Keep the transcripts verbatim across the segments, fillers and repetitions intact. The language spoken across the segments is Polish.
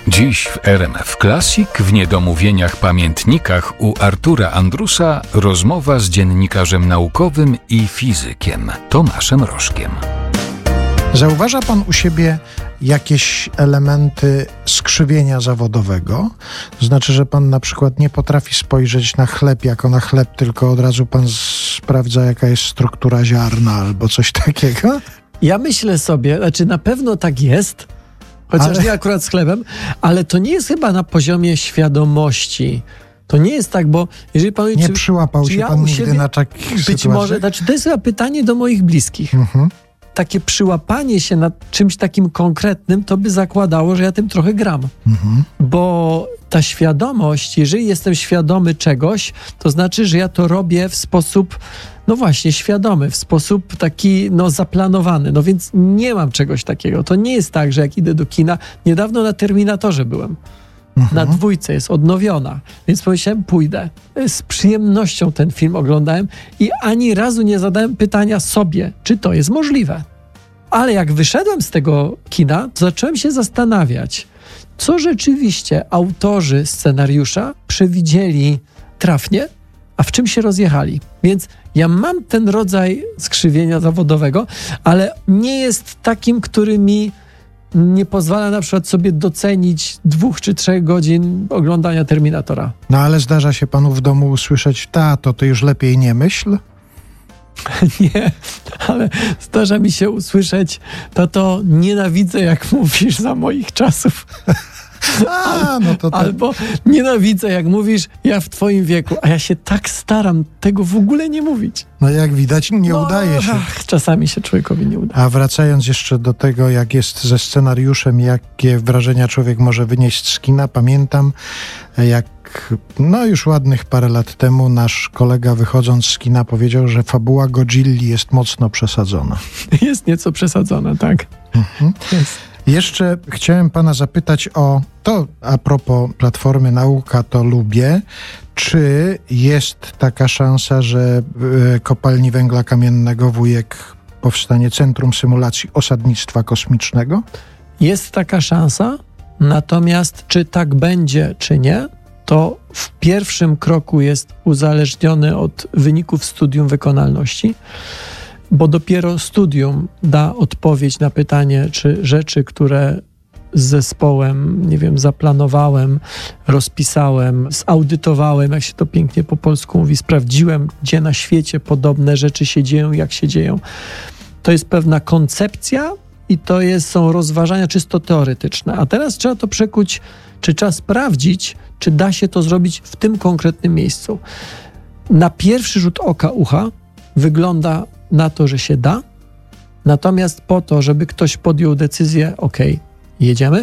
Dziś w R M F Classic w Niedomówieniach Pamiętnikach u Artura Andrusa rozmowa z dziennikarzem naukowym i fizykiem Tomaszem Rożkiem. Zauważa pan u siebie jakieś elementy skrzywienia zawodowego? To znaczy, że pan na przykład nie potrafi spojrzeć na chleb jako na chleb, tylko od razu pan sprawdza, jaka jest struktura ziarna albo coś takiego? Ja myślę sobie, znaczy na pewno tak jest, chociaż ale... nie akurat z chlebem, ale to nie jest chyba na poziomie świadomości. To nie jest tak, bo jeżeli pan... Nie czy, przyłapał czy się ja pan nigdy siebie, na takich sytuacjach? Być może, znaczy to jest chyba pytanie do moich bliskich. Mhm. Takie przyłapanie się nad czymś takim konkretnym, to by zakładało, że ja tym trochę gram. Mhm. Bo ta świadomość, jeżeli jestem świadomy czegoś, to znaczy, że ja to robię w sposób, no właśnie, świadomy, w sposób taki, no zaplanowany. No więc nie mam czegoś takiego. To nie jest tak, że jak idę do kina, niedawno na Terminatorze byłem. Mhm. Na dwójce jest odnowiona, więc pomyślałem, pójdę. Z przyjemnością ten film oglądałem i ani razu nie zadałem pytania sobie, czy to jest możliwe. Ale jak wyszedłem z tego kina, to zacząłem się zastanawiać, co rzeczywiście autorzy scenariusza przewidzieli trafnie, a w czym się rozjechali. Więc ja mam ten rodzaj skrzywienia zawodowego, ale nie jest takim, który mi nie pozwala na przykład sobie docenić dwóch czy trzech godzin oglądania Terminatora. No ale zdarza się panu w domu usłyszeć: tato, ty już lepiej nie myśl? Nie, ale zdarza mi się usłyszeć: tato, nienawidzę jak mówisz za moich czasów. A, no to tak. Albo nienawidzę jak mówisz ja w twoim wieku, a ja się tak staram tego w ogóle nie mówić. No jak widać, nie no, udaje się. Ach, czasami się człowiekowi nie uda. A wracając jeszcze do tego, jak jest ze scenariuszem, jakie wrażenia człowiek może wynieść z kina, pamiętam, jak no już ładnych parę lat temu nasz kolega, wychodząc z kina, powiedział, że fabuła Godzilli jest mocno przesadzona. Jest nieco przesadzona, tak. Mhm. Jest. Jeszcze chciałem pana zapytać o to, a propos Platformy Nauka to Lubię. Czy jest taka szansa, że w kopalni węgla kamiennego Wujek powstanie Centrum Symulacji Osadnictwa Kosmicznego? Jest taka szansa, natomiast czy tak będzie, czy nie, to w pierwszym kroku jest uzależniony od wyników studium wykonalności, bo dopiero studium da odpowiedź na pytanie, czy rzeczy, które z zespołem, nie wiem, zaplanowałem, rozpisałem, zaudytowałem, jak się to pięknie po polsku mówi, sprawdziłem, gdzie na świecie podobne rzeczy się dzieją, jak się dzieją. To jest pewna koncepcja i to jest, są rozważania czysto teoretyczne. A teraz trzeba to przekuć, czy trzeba sprawdzić, czy da się to zrobić w tym konkretnym miejscu. Na pierwszy rzut oka, ucha wygląda na to, że się da, natomiast po to, żeby ktoś podjął decyzję, ok, jedziemy,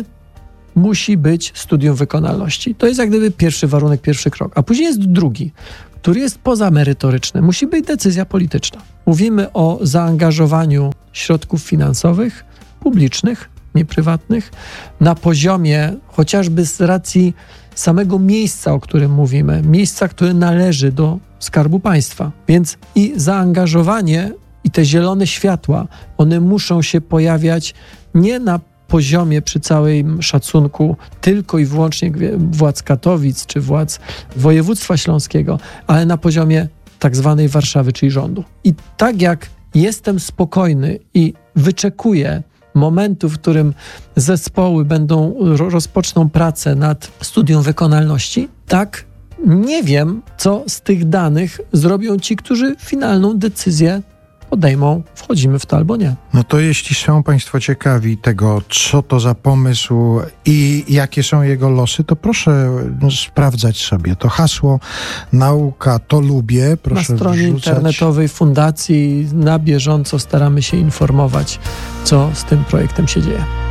musi być studium wykonalności. To jest jak gdyby pierwszy warunek, pierwszy krok. A później jest drugi, który jest pozamerytoryczny. Musi być decyzja polityczna. Mówimy o zaangażowaniu środków finansowych, publicznych, nieprywatnych, na poziomie chociażby z racji samego miejsca, o którym mówimy, miejsca, które należy do Skarbu Państwa. Więc i zaangażowanie i te zielone światła, one muszą się pojawiać nie na poziomie, przy całym szacunku, tylko i wyłącznie władz Katowic czy władz województwa śląskiego, ale na poziomie tak zwanej Warszawy, czyli rządu. I tak jak jestem spokojny i wyczekuję momentu, w którym zespoły będą, rozpoczną pracę nad studium wykonalności, tak nie wiem, co z tych danych zrobią ci, którzy finalną decyzję podejmą, wchodzimy w to albo nie. No to jeśli są państwo ciekawi tego, co to za pomysł i jakie są jego losy, to proszę no, sprawdzać sobie to hasło Nauka to Lubię. Proszę na stronie wrzucać. internetowej fundacji na bieżąco staramy się informować, co z tym projektem się dzieje.